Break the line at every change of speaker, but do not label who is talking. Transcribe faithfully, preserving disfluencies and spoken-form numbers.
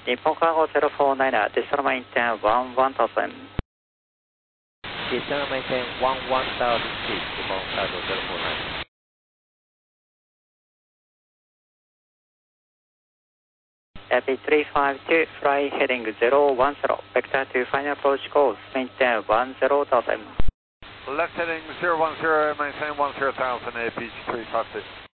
Nippon Cargo zero four nine er, decimal maintain one one thousand.
Decimal maintain one one thousand feet, Nippon Cargo zero four nine.
Happy three five two, fly heading zero one zero, vector to final approach course, maintain one zero thousand.
Left heading zero one zero, maintain one zero thousand, A P H three five two.